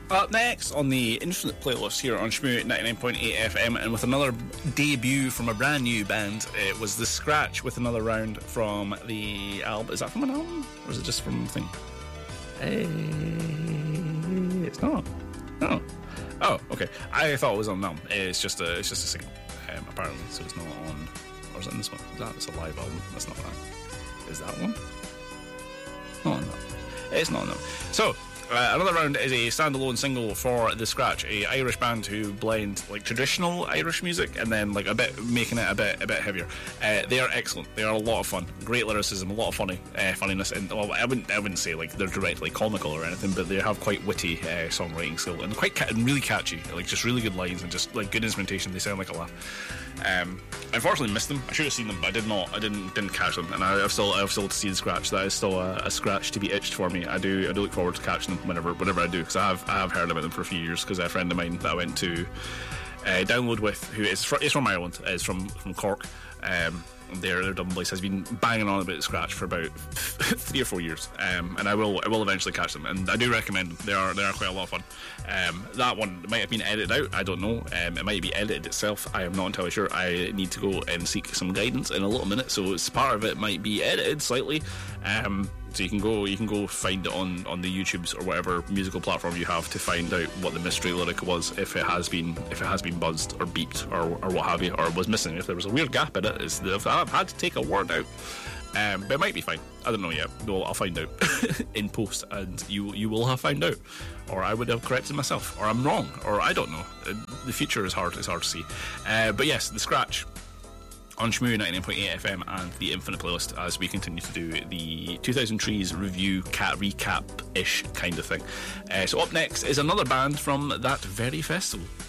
Up next on the Infinite playlist here on Shmoo 99.8 FM, and with another debut from a brand new band, it was The Scratch with another round from the album. Is that from an album? Or is it just from a thing? It's not. No. Oh, okay. I thought it was on an album. It's just a single, apparently, so it's not on. Or is it in this one? It's a live album. That's not that. Is that one? Not on that. It's not on that. So, another round is a standalone single for The Scratch, a Irish band who blend like traditional Irish music and then like a bit making it a bit heavier. They are excellent. They are a lot of fun. Great lyricism, a lot of funniness, and well, I wouldn't say like they're directly comical or anything, but they have quite witty songwriting skill and and really catchy. Like just really good lines and just like good instrumentation. They sound like a laugh. I unfortunately missed them. I should have seen them, but I did not. I didn't catch them, and I've still to see The Scratch. That is still a scratch to be itched for me. I do look forward to catching them whenever I do, because I have heard about them for a few years, because a friend of mine that I went to download with, who is from Ireland, is from Cork. Their Dublin place has been banging on about The Scratch for about 3 or 4 years, and I will eventually catch them, and I do recommend them. They are quite a lot of fun. That one might have been edited out, I don't know. It might be edited itself, I am not entirely sure. I need to go and seek some guidance in a little minute, so part of it might be edited slightly. So you can go find it on the YouTubes or whatever musical platform you have to find out what the mystery lyric was, if it has been buzzed or beeped or what have you, or was missing. If there was a weird gap in it, is if I've had to take a word out. But it might be fine. I don't know yet. Well, I'll find out in post, and you will have found out, or I would have corrected myself, or I'm wrong, or I don't know. The future is hard to see. But yes, The Scratch on Shmoo 99.8 FM and the Infinite playlist, as we continue to do the 2000 Trees review recap-ish kind of thing. So up next is another band from that very festival.